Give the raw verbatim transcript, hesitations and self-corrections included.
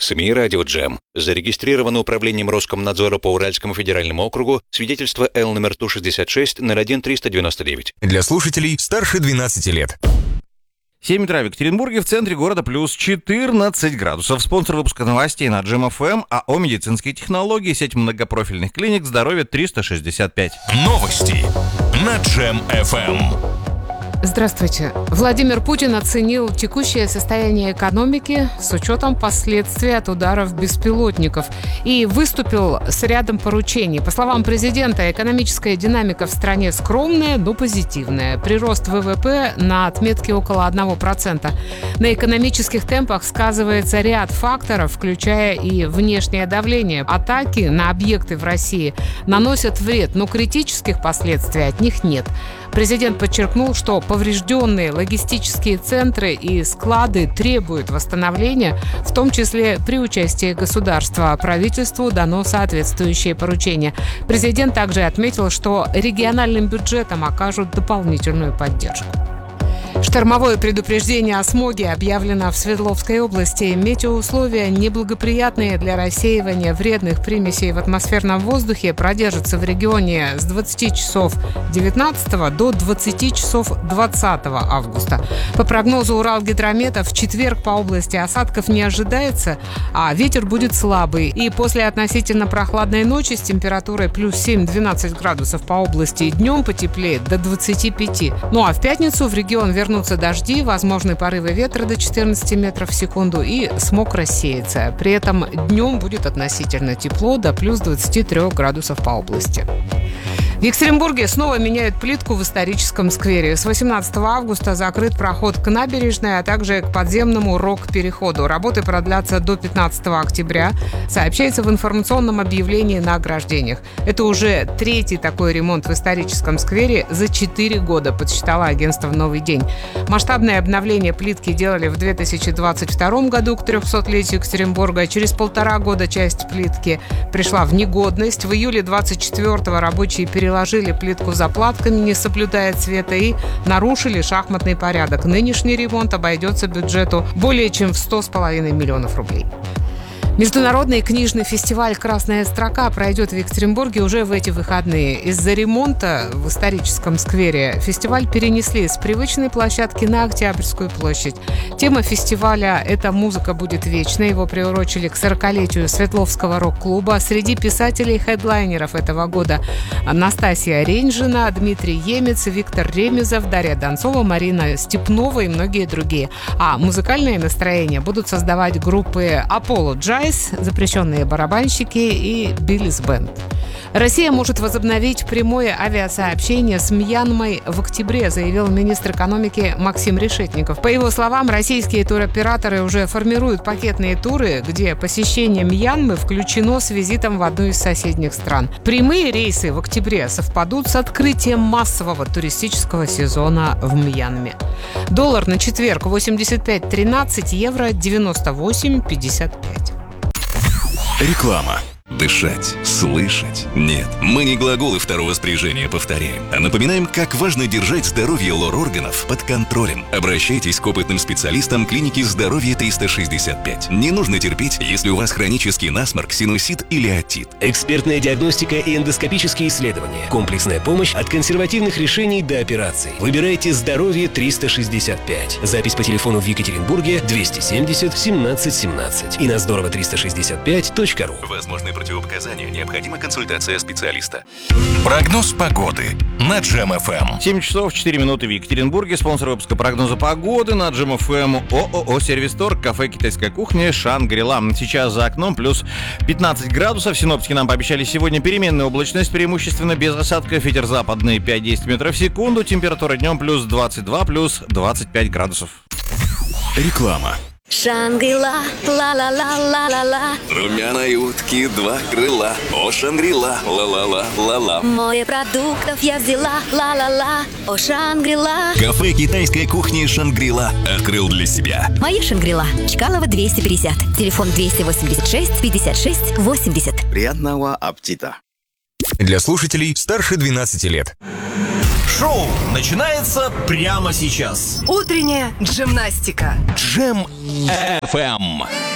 СМИ «Радио Джем». Зарегистрировано управлением Роскомнадзора по Уральскому федеральному округу. Свидетельство Л номер Ту шестьдесят шесть ноль один триста девяносто девять. Для слушателей старше двенадцати лет. семь утра в Екатеринбурге, в центре города плюс четырнадцать градусов. Спонсор выпуска новостей на Джем эф эм, АО «Медицинские технологии», сеть многопрофильных клиник «Здоровье триста шестьдесят пять». Новости на Джем эф эм. Здравствуйте. Владимир Путин оценил текущее состояние экономики с учетом последствий от ударов беспилотников и выступил с рядом поручений. По словам президента, экономическая динамика в стране скромная, но позитивная. Прирост вэ вэ пэ на отметке около одного процента. На экономических темпах сказывается ряд факторов, включая и внешнее давление. Атаки на объекты в России наносят вред, но критических последствий от них нет. Президент подчеркнул, что поврежденные логистические центры и склады требуют восстановления, в том числе при участии государства. Правительству дано соответствующее поручение. Президент также отметил, что региональным бюджетам окажут дополнительную поддержку. Штормовое предупреждение о смоге объявлено в Свердловской области. Метеоусловия, неблагоприятные для рассеивания вредных примесей в атмосферном воздухе, продержатся в регионе с двадцати часов девятнадцатого до двадцати часов двадцатого августа. По прогнозу Уралгидромета, в четверг по области осадков не ожидается, а ветер будет слабый. И после относительно прохладной ночи с температурой плюс семь-двенадцать градусов по области днем потеплеет до двадцати пяти. Ну а в пятницу в регион вернутся дожди, возможны порывы ветра до четырнадцати метров в секунду и смог рассеется. При этом днем будет относительно тепло до плюс двадцати трёх градусов по области. В Екатеринбурге снова меняют плитку в историческом сквере. С восемнадцатого августа закрыт проход к набережной, а также к подземному рок-переходу. Работы продлятся до пятнадцатого октября, сообщается в информационном объявлении на ограждениях. Это уже третий такой ремонт в историческом сквере за четыре года, подсчитало агентство «Новый день». Масштабное обновление плитки делали в две тысячи двадцать втором году к трехсотлетию Екатеринбурга. Через полтора года часть плитки пришла в негодность. В июле двадцать четвёртого рабочие переложили Переложили плитку заплатками, не соблюдая цвета, и нарушили шахматный порядок. Нынешний ремонт обойдется бюджету более чем в сто с половиной миллионов рублей. Международный книжный фестиваль «Красная строка» пройдет в Екатеринбурге уже в эти выходные. Из-за ремонта в историческом сквере фестиваль перенесли с привычной площадки на Октябрьскую площадь. Тема фестиваля «Эта музыка будет вечной». Его приурочили к сорокалетию Свердловского рок-клуба. Среди писателей-хедлайнеров этого года Настасья Ренжина, Дмитрий Емец, Виктор Ремезов, Дарья Донцова, Марина Степнова и многие другие. А музыкальное настроение будут создавать группы «Аполло Джайз», запрещенные барабанщики и Биллис Бенд. Россия может возобновить прямое авиасообщение с Мьянмой в октябре, заявил министр экономики Максим Решетников. По его словам, российские туроператоры уже формируют пакетные туры, где посещение Мьянмы включено с визитом в одну из соседних стран. Прямые рейсы в октябре совпадут с открытием массового туристического сезона в Мьянме. Доллар на четверг восемьдесят пять тринадцать, евро девяносто восемь пятьдесят пять. Реклама. Дышать, слышать. Нет, мы не глаголы второго спряжения повторяем, а напоминаем, как важно держать здоровье лор-органов под контролем. Обращайтесь к опытным специалистам клиники «Здоровье триста шестьдесят пять». Не нужно терпеть, если у вас хронический насморк, синусит или отит. Экспертная диагностика и эндоскопические исследования. Комплексная помощь от консервативных решений до операций. Выбирайте «Здоровье триста шестьдесят пять». Запись по телефону в Екатеринбурге двести семьдесят семнадцать семнадцать и на здорово триста шестьдесят пять точка ру. Возможны противопоказания, необходима консультация специалиста. Прогноз погоды на Джем эф эм. семь часов четыре минуты в Екатеринбурге. Спонсор выпуска прогноза погоды на Джем эф эм. ООО «Сервисторг», кафе «Китайская кухня», «Шангри-Ла». Сейчас за окном плюс пятнадцать градусов. Синоптики нам пообещали сегодня переменную облачность, преимущественно без осадков. Ветер западный пять-десять метров в секунду. Температура днем плюс двадцать два, плюс двадцать пять градусов. Реклама. Шангри-Ла, ла-ла-ла-ла-ла-ла. Румяной утки два крыла. О, Шангри-Ла, ла-ла-ла-ла-ла. Море продуктов я взяла, ла-ла-ла. О, Шангри-Ла. Кафе «Китайская кухня» Шангри-Ла открыл для себя. Моя Шангри-Ла. Чкалова двести пятьдесят. Телефон двести восемьдесят шесть пятьдесят шесть восемьдесят. Приятного аппетита. Для слушателей старше двенадцати лет. Шоу начинается прямо сейчас. Утренняя джимнастика. Джем эф эм.